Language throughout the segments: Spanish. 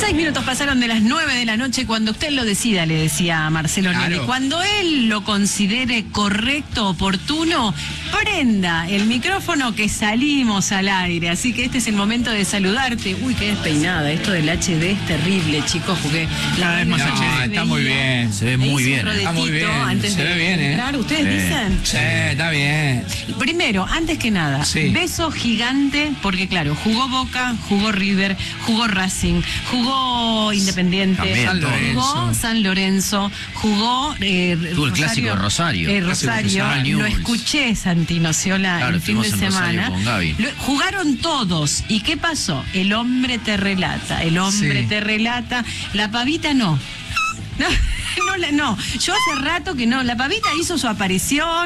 6 minutos pasaron de las 9 de la noche. Cuando usted lo decida, le decía a Marcelo Nelly, cuando él lo considere correcto, oportuno, prenda el micrófono que salimos al aire. Así que este es el momento de saludarte. Uy, qué despeinada. Esto del HD es terrible, chicos, porque cada vez más HD. Está muy bien. Se ve muy bien. Está muy bien. Antes se ve bien, ¿eh? Claro, ustedes dicen. Sí, está bien. Primero, antes que nada, beso gigante, porque claro, jugó Boca, jugó River, jugó Racing, jugó Independiente, también, jugó San Lorenzo, jugó tuvo el clásico de Rosario. Rosario, lo escuché, Santino Ciola, el fin de semana. Jugaron todos. ¿Y qué pasó? El hombre te relata, te relata. La pavita no. No, yo hace rato que no. La pavita hizo su aparición.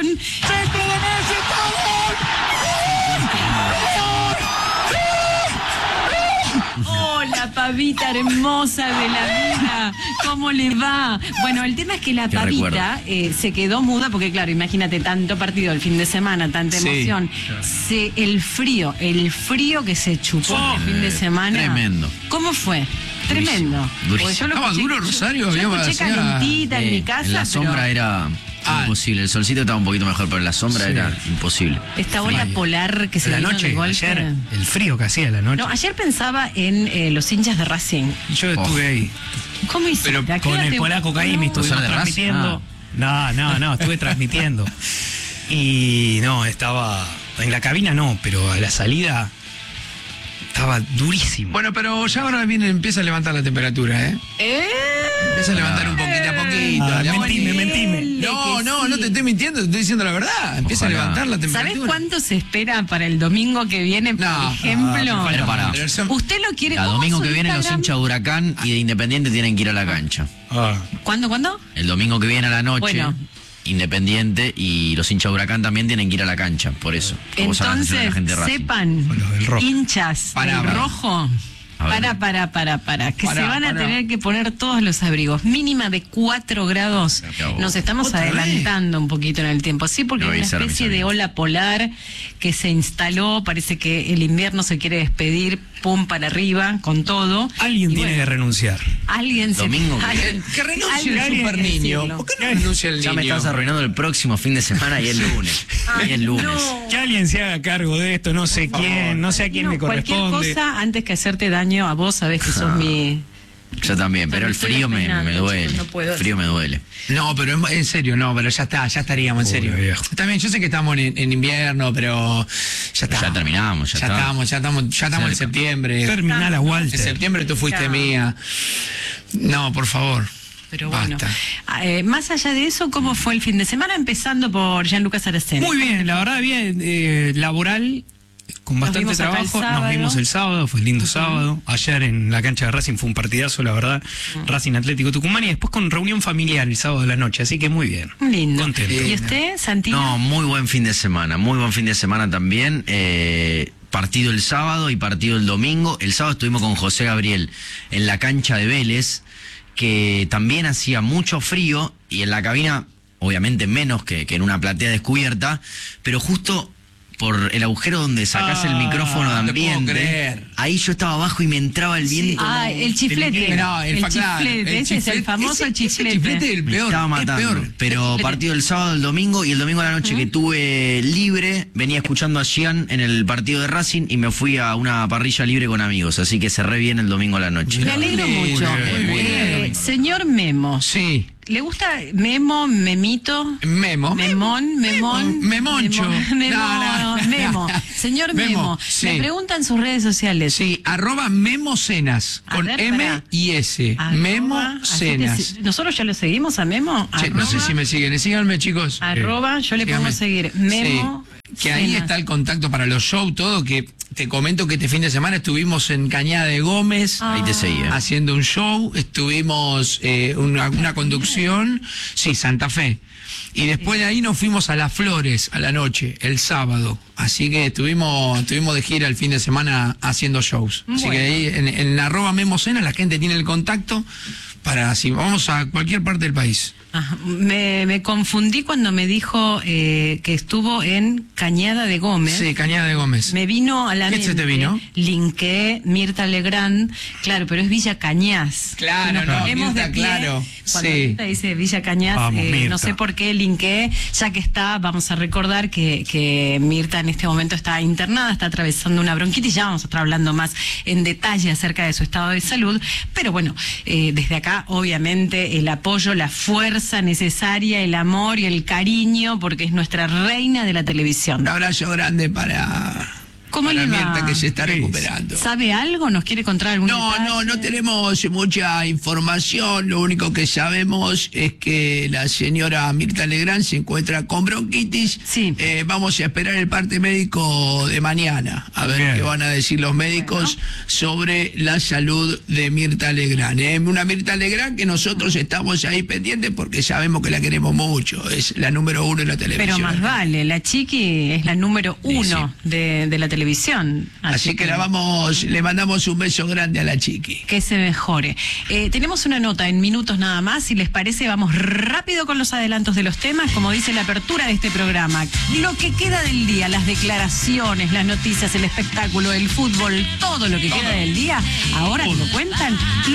¡Oh, la pavita hermosa de la vida! ¿Cómo le va? Bueno, el tema es que la pavita se quedó muda porque, claro, imagínate, tanto partido el fin de semana, tanta emoción. El frío que se chupó el fin de semana. Tremendo. ¿Cómo fue? Tremendo. Durísimo. ¿Estaba duro, Rosario? Yo lo escuché calentita en mi casa. En la sombra era imposible. El solcito estaba un poquito mejor, pero en la sombra era imposible. Esta ola polar que se la vino noche, de golpe. ayer, el frío que hacía la noche. No, ayer pensaba en los hinchas de Racing. Yo estuve ahí. ¿Cómo hiciste? Pero con el polaco Caimi estuvimos transmitiendo. No, estuve transmitiendo. Y no, estaba en la cabina pero a la salida estaba durísimo. Bueno, pero ya ahora empieza a levantar la temperatura, ¿eh? Empieza a levantar un poquito a poquito. Mentime. No te estoy mintiendo, te estoy diciendo la verdad. Empieza a levantar la temperatura. ¿Sabes cuánto se espera para el domingo que viene, por ejemplo? Usted lo quiere. El domingo que viene los hinchas de Huracán y de Independiente tienen que ir a la cancha. ¿Cuándo? El domingo que viene a la noche. Bueno. Independiente y los hinchas de Huracán también tienen que ir a la cancha, por eso. Entonces, sepan, hinchas del rojo, que se van a tener que poner todos los abrigos. Mínima de 4 grados. Nos estamos adelantando un poquito en el tiempo. Sí, porque hay una especie de ola polar que se instaló. Parece que el invierno se quiere despedir. Pum para arriba, con todo. Alguien tiene que renunciar. Domingo que renuncie el super niño. ¿Por qué no renuncia el niño? Ya me estás arruinando el próximo fin de semana y el lunes. Que alguien se haga cargo de esto, no sé quién, no sé a quién me corresponde. Cualquier cosa antes que hacerte daño a vos, sabés que sos mi... Yo también, pero el frío me duele. El frío me duele. No, pero en serio, pero ya estaríamos, en serio. También, yo sé que estamos en invierno, pero ya está. Ya terminamos, ya estamos en septiembre. Terminal a Walter. En septiembre tú fuiste mía. No, por favor. Pero bueno, más allá de eso, ¿cómo fue el fin de semana? Empezando por Gianluca Saraceni. Muy bien, la verdad, bien, laboral, con bastante trabajo. Nos vimos el sábado, fue un lindo sábado. Ayer en la cancha de Racing fue un partidazo, la verdad. Racing Atlético Tucumán, y después con reunión familiar el sábado de la noche, así que muy bien. Lindo. Contento. ¿Y usted, Santino? No, muy buen fin de semana también. Partido el sábado y partido el domingo. El sábado estuvimos con José Gabriel en la cancha de Vélez, que también hacía mucho frío, y en la cabina, obviamente menos que en una platea descubierta, pero justo por el agujero donde sacás el micrófono de ambiente, ahí yo estaba abajo y me entraba el viento. El chiflete. El chiflete, ese es el famoso chiflete. El chiflete es el peor. Estaba matando. Pero partido el sábado, el domingo, y el domingo a la noche que tuve libre, venía escuchando a Gian en el partido de Racing y me fui a una parrilla libre con amigos, así que cerré bien el domingo a la noche. Me alegro mucho. Señor Memo. Sí. ¿Le gusta Memo, Memito? Memón. Memoncho. Memo. Señor Memo. Me preguntan sus redes sociales. Sí, @Memocenas, con M y S. Memocenas. ¿Nosotros ya lo seguimos a Memo? No sé si me siguen. Síganme, chicos. Yo le pongo seguir. Memo. Que ahí está el contacto para los shows, todo, que te comento que este fin de semana estuvimos en Cañada de Gómez. Ahí te seguía. Haciendo un show, estuvimos una conducción, Santa Fe. Y después de ahí nos fuimos a Las Flores a la noche, el sábado. Así que estuvimos de gira el fin de semana haciendo shows. Así que ahí en @Memocena la gente tiene el contacto si vamos a cualquier parte del país. Ajá. Me confundí cuando me dijo que estuvo en Cañada de Gómez. Sí, Cañada de Gómez. Me vino a la mente. ¿Qué se te vino? Linké Mirta Legrand, claro, pero es Villa Cañas. Claro, no, Mirta, de pie, claro. Cuando Sí. Mirta dice Villa Cañas, Vamos, no sé por qué linké, ya que está, vamos a recordar que Mirta en este momento está internada, está atravesando una bronquitis, ya vamos a estar hablando más en detalle acerca de su estado de salud, pero bueno, desde acá obviamente el apoyo, la fuerza necesaria, el amor y el cariño, porque es nuestra reina de la televisión. Un abrazo grande para Mirta, que se está recuperando. ¿Sabe algo? ¿Nos quiere contar algún detalle? No tenemos mucha información. Lo único que sabemos es que la señora Mirta Legrand se encuentra con bronquitis. Sí. Vamos a esperar el parte médico de mañana, a ver qué van a decir los médicos sobre la salud de Mirta Legrand. Una Mirta Legrand que nosotros estamos ahí pendientes porque sabemos que la queremos mucho. Es la número 1 en la televisión. Pero más vale, la Chiqui es la número 1 de la televisión. Así que le mandamos un beso grande a la Chiqui. Que se mejore. Tenemos una nota en minutos nada más. Si les parece, vamos rápido con los adelantos de los temas. Como dice la apertura de este programa, lo que queda del día, las declaraciones, las noticias, el espectáculo, el fútbol, todo lo que queda del día, ahora lo cuentan